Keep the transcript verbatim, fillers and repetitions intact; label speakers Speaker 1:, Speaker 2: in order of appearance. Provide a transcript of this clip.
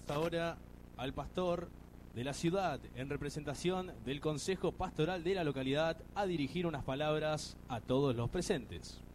Speaker 1: Invitamos ahora al pastor de la ciudad, en representación del Consejo Pastoral de la localidad, a dirigir unas palabras a todos los presentes.